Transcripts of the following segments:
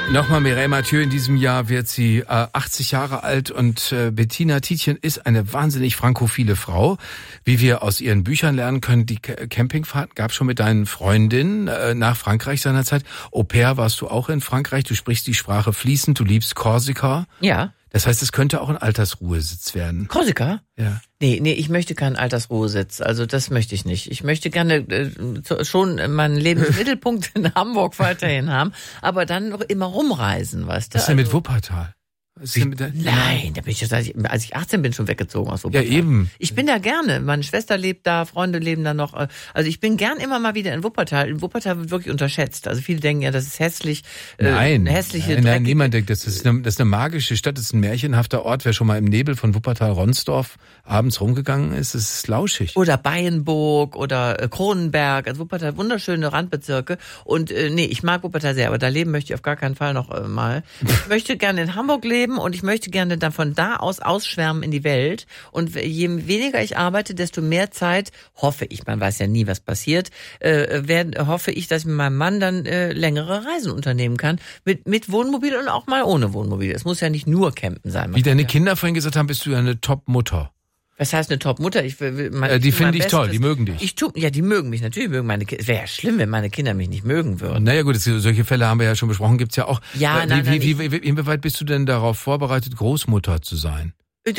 Nochmal Mireille Mathieu, in diesem Jahr wird sie 80 Jahre alt und Bettina Tietjen ist eine wahnsinnig frankophile Frau. Wie wir aus ihren Büchern lernen können, die Campingfahrten gab es schon mit deinen Freundinnen nach Frankreich seinerzeit. Au pair warst du auch in Frankreich, du sprichst die Sprache fließend, du liebst Korsika. Ja. Das heißt, es könnte auch ein Altersruhesitz werden. Korsika? Ja. Nee, ich möchte keinen Altersruhesitz. Also das möchte ich nicht. Ich möchte gerne schon meinen Lebensmittelpunkt in Hamburg weiterhin haben, aber dann noch immer rumreisen, weißt du? Was ist denn mit Wuppertal? Nein, da bin ich als ich 18 bin, schon weggezogen aus Wuppertal. Ja, eben. Ich bin da gerne. Meine Schwester lebt da, Freunde leben da noch. Also ich bin gern immer mal wieder in Wuppertal. In Wuppertal wird wirklich unterschätzt. Also viele denken ja, das ist hässlich. Nein, nein, niemand denkt, das ist eine magische Stadt, das ist ein märchenhafter Ort. Wer schon mal im Nebel von Wuppertal-Ronsdorf abends rumgegangen ist, ist lauschig. Oder Bayenburg oder Kronenberg. Also Wuppertal, wunderschöne Randbezirke. Und ich mag Wuppertal sehr, aber da leben möchte ich auf gar keinen Fall noch mal. Ich möchte gerne in Hamburg leben. Und ich möchte gerne dann von da aus ausschwärmen in die Welt. Und je weniger ich arbeite, desto mehr Zeit, hoffe ich, man weiß ja nie, was passiert, hoffe ich, dass ich mit meinem Mann dann längere Reisen unternehmen kann. Mit Wohnmobil und auch mal ohne Wohnmobil. Es muss ja nicht nur campen sein. Wie deine Kinder vorhin gesagt haben, bist du ja eine Top-Mutter. Was heißt eine Top-Mutter? Die finde ich toll, die mögen dich. Die mögen mich, natürlich mögen meine Kinder. Es wäre ja schlimm, wenn meine Kinder mich nicht mögen würden. Naja gut, solche Fälle haben wir ja schon besprochen, gibt's ja auch. Ja, inwieweit bist du denn darauf vorbereitet, Großmutter zu sein?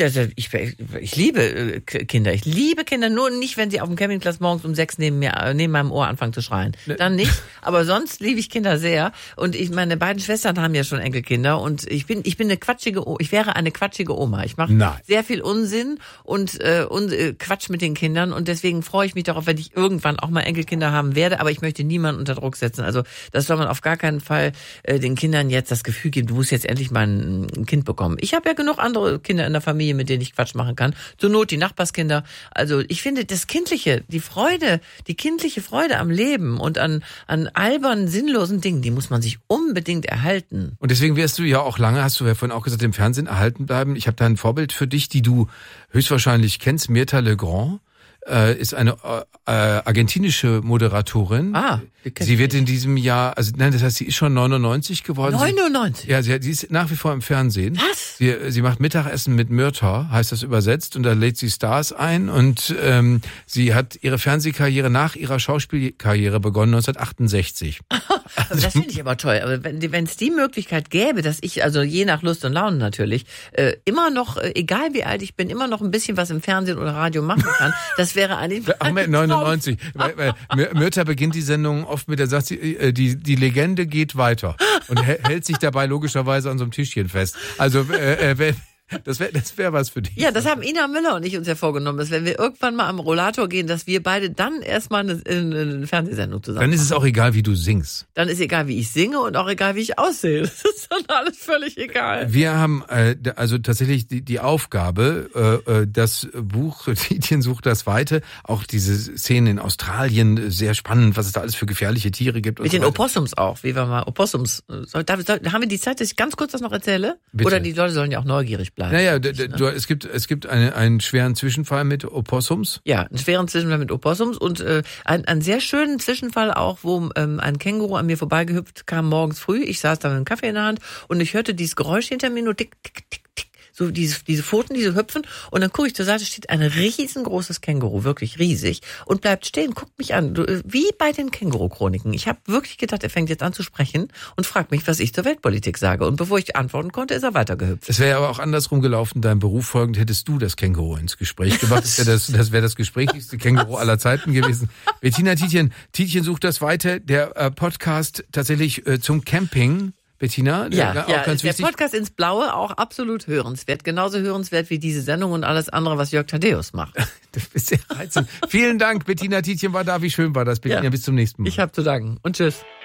Ich liebe Kinder. Ich liebe Kinder, nur nicht, wenn sie auf dem Campingplatz morgens um 6 neben meinem Ohr anfangen zu schreien. Dann nicht. Aber sonst liebe ich Kinder sehr. Und meine beiden Schwestern haben ja schon Enkelkinder. Und ich wäre eine quatschige Oma. Ich mache sehr viel Unsinn und Quatsch mit den Kindern. Und deswegen freue ich mich darauf, wenn ich irgendwann auch mal Enkelkinder haben werde. Aber ich möchte niemanden unter Druck setzen. Also das soll man auf gar keinen Fall den Kindern jetzt das Gefühl geben, du musst jetzt endlich mal ein Kind bekommen. Ich habe ja genug andere Kinder in der Familie, mit denen ich Quatsch machen kann. Zur Not die Nachbarskinder. Also ich finde das Kindliche, die kindliche Freude am Leben und an albernen, sinnlosen Dingen, die muss man sich unbedingt erhalten. Und deswegen wirst du ja auch lange, hast du ja vorhin auch gesagt, im Fernsehen erhalten bleiben. Ich habe da ein Vorbild für dich, die du höchstwahrscheinlich kennst, Mirta Legrand. Ist eine argentinische Moderatorin. Sie wird in diesem Jahr, das heißt, sie ist schon 99 geworden. 99? Sie ist nach wie vor im Fernsehen. Was? Sie macht Mittagessen mit Myrta, heißt das übersetzt, und da lädt sie Stars ein und sie hat ihre Fernsehkarriere nach ihrer Schauspielkarriere begonnen 1968. Das finde ich aber toll. Aber wenn es die Möglichkeit gäbe, dass ich, also je nach Lust und Laune natürlich, immer noch, egal wie alt ich bin, immer noch ein bisschen was im Fernsehen oder Radio machen kann, das wäre eigentlich... Ahmed 99. Myrta beginnt die Sendung oft mit, der sagt sie, die Legende geht weiter und hält sich dabei logischerweise an so einem Tischchen fest. Also das wär was für dich. Ja, das haben Ina Müller und ich uns ja vorgenommen, dass wenn wir irgendwann mal am Rollator gehen, dass wir beide dann erstmal eine Fernsehsendung zusammen Dann ist es auch egal, wie du singst. Dann ist egal, wie ich singe und auch egal, wie ich aussehe. Das ist dann alles völlig egal. Wir haben also tatsächlich die Aufgabe, das Buch Tietjen sucht das Weite, auch diese Szenen in Australien, sehr spannend, was es da alles für gefährliche Tiere gibt. Mit den Opossums auch, wie wir mal Opossums. Haben wir die Zeit, dass ich ganz kurz das noch erzähle? Bitte. Oder die Leute sollen ja auch neugierig bleiben. Naja, es gibt einen schweren Zwischenfall mit Opossums. Ja, einen schweren Zwischenfall mit Opossums und einen sehr schönen Zwischenfall auch, wo ein Känguru an mir vorbeigehüpft kam morgens früh. Ich saß da mit einem Kaffee in der Hand und ich hörte dieses Geräusch hinter mir nur tick, tick, tick, tick. So diese Pfoten, diese hüpfen und dann gucke ich zur Seite, steht ein riesengroßes Känguru, wirklich riesig und bleibt stehen, guckt mich an, wie bei den Känguru-Chroniken. Ich habe wirklich gedacht, er fängt jetzt an zu sprechen und fragt mich, was ich zur Weltpolitik sage. Und bevor ich antworten konnte, ist er weitergehüpft. Es wäre aber auch andersrum gelaufen, deinem Beruf folgend hättest du das Känguru ins Gespräch gebracht. Das wäre das gesprächigste Känguru aller Zeiten gewesen. Bettina Tietjen sucht das Weite, der Podcast tatsächlich zum Camping. Bettina, ja, ist der Podcast ins Blaue auch absolut hörenswert. Genauso hörenswert wie diese Sendung und alles andere, was Jörg Thaddeus macht. Das ist sehr reizend. Vielen Dank, Bettina Tietjen war da. Wie schön war das, Bettina. Ja. Bis zum nächsten Mal. Ich habe zu danken und tschüss.